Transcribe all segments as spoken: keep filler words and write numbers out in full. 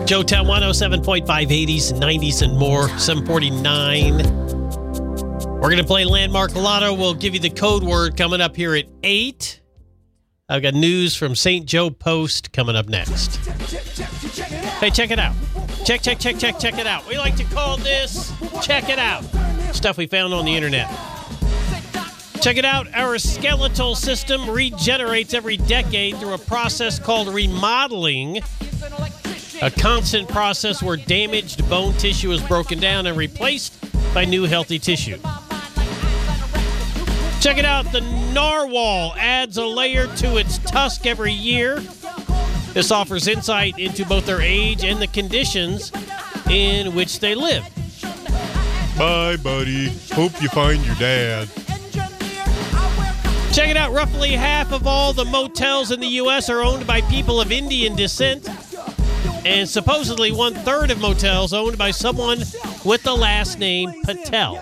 Joetown one oh seven point five, eighties, nineties, and more. seven forty-nine. We're going to play Landmark Lotto. We'll give you the code word coming up here at eight. I've got news from Saint Joe Post coming up next. Hey, check it out. Check, check, check, check, check it out. We like to call this Check It Out. Stuff we found on the internet. Check it out. Our skeletal system regenerates every decade through a process called remodeling, a constant process where damaged bone tissue is broken down and replaced by new healthy tissue. Check it out. The narwhal adds a layer to its tusk every year. This offers insight into both their age and the conditions in which they live. Bye, buddy. Hope you find your dad. Check it out. Roughly half of all the motels in the U S are owned by people of Indian descent. And supposedly one-third of motels owned by someone with the last name Patel.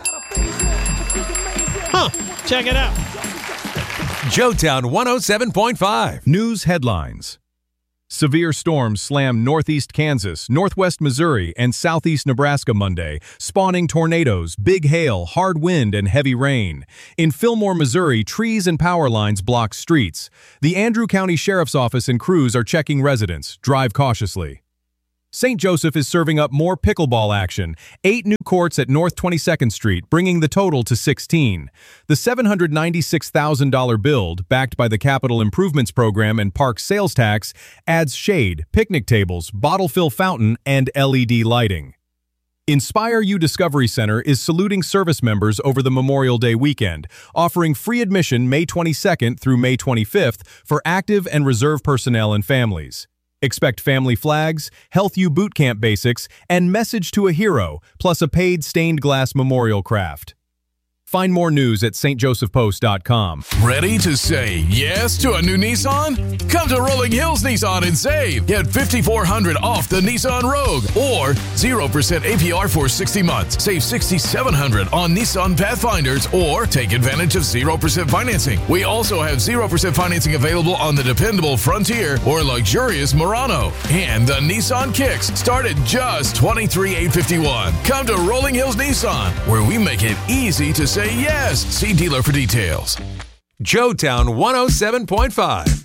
Huh. Check it out. Joetown one oh seven point five. News headlines. Severe storms slammed northeast Kansas, northwest Missouri, and southeast Nebraska Monday, spawning tornadoes, big hail, hard wind, and heavy rain. In Fillmore, Missouri, trees and power lines blocked streets. The Andrew County Sheriff's Office and crews are checking residents. Drive cautiously. Saint Joseph is serving up more pickleball action. Eight new courts at North twenty-second Street, bringing the total to sixteen. The seven hundred ninety-six thousand dollars build, backed by the Capital Improvements Program and park sales tax, adds shade, picnic tables, bottle fill fountain, and L E D lighting. Inspire U Discovery Center is saluting service members over the Memorial Day weekend, offering free admission May twenty-second through May twenty-fifth for active and reserve personnel and families. Expect family flags, Health U boot camp basics, and Message to a Hero, plus a paid stained glass memorial craft. Find more news at S T Joseph Post dot com. Ready to say yes to a new Nissan? Come to Rolling Hills Nissan and save. Get five thousand four hundred dollars off the Nissan Rogue or zero percent A P R for sixty months. Save six thousand seven hundred dollars on Nissan Pathfinders or take advantage of zero percent financing. We also have zero percent financing available on the dependable Frontier or luxurious Murano. And the Nissan Kicks start at just twenty-three thousand eight hundred fifty-one dollars. Come to Rolling Hills Nissan, where we make it easy to say yes. See dealer for details. Joetown one oh seven point five.